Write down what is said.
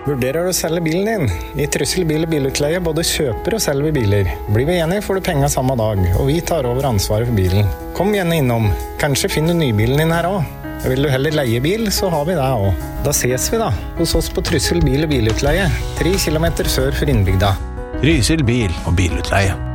Vurderer du å selge bilen din? I Trysil bil- og bilutleie både kjøper og selger vi biler. Blir vi enige får du penger samme dag, og vi tar over ansvaret for bilen. Kom gjerne innom. Kanskje finner du nybilen din her også. Vil du heller leie bil, så har vi det også. Da ses vi da, hos oss på Trysil bil- og bilutleie, 3 kilometer sør for innbygda. Trysil bil- og bilutleie.